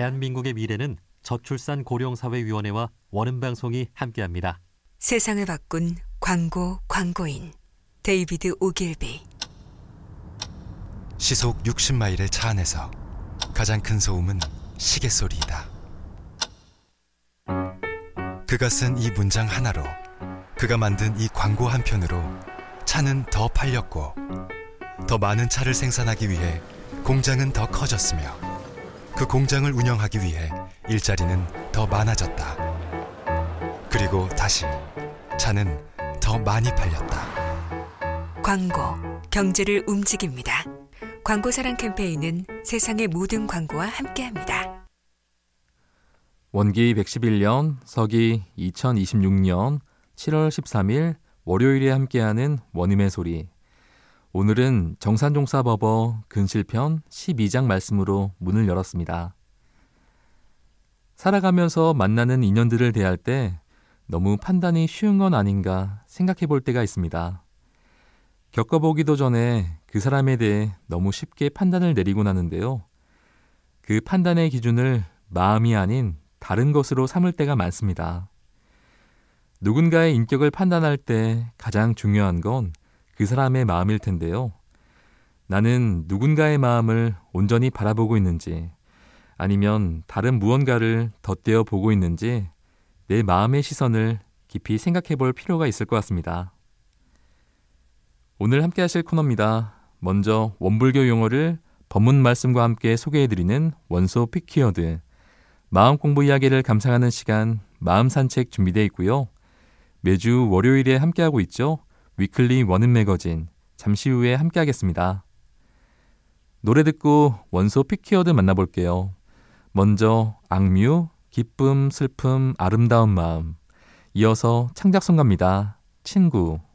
대한민국의 미래는 저출산 고령사회위원회와 원음방송이 함께합니다. 세상을 바꾼 광고인 데이비드 오길비. 시속 60마일의 차 안에서 가장 큰 소음은 시계 소리이다. 그가 쓴 이 문장 하나로, 그가 만든 이 광고 한 편으로 차는 더 팔렸고, 더 많은 차를 생산하기 위해 공장은 더 커졌으며, 그 공장을 운영하기 위해 일자리는 더 많아졌다. 그리고 다시 차는 더 많이 팔렸다. 광고, 경제를 움직입니다. 광고사랑 캠페인은 세상의 모든 광고와 함께합니다. 원기 111년, 서기 2026년 7월 13일 월요일에 함께하는 원음의 소리. 오늘은 정산종사법어 근실편 12장 말씀으로 문을 열었습니다. 살아가면서 만나는 인연들을 대할 때 너무 판단이 쉬운 건 아닌가 생각해 볼 때가 있습니다. 겪어보기도 전에 그 사람에 대해 너무 쉽게 판단을 내리곤 하는데요. 그 판단의 기준을 마음이 아닌 다른 것으로 삼을 때가 많습니다. 누군가의 인격을 판단할 때 가장 중요한 건 그 사람의 마음일 텐데요. 나는 누군가의 마음을 온전히 바라보고 있는지, 아니면 다른 무언가를 덧대어 보고 있는지 내 마음의 시선을 깊이 생각해 볼 필요가 있을 것 같습니다. 오늘 함께 하실 코너입니다. 먼저 원불교 용어를 법문 말씀과 함께 소개해드리는 원소 픽키워드, 마음 공부 이야기를 감상하는 시간 마음 산책 준비되어 있고요. 매주 월요일에 함께하고 있죠. 위클리 원음 매거진, 잠시 후에 함께하겠습니다. 노래 듣고 원소 픽키워드 만나볼게요. 먼저 악뮤, 기쁨, 슬픔, 아름다운 마음, 이어서 창작송가입니다. 친구.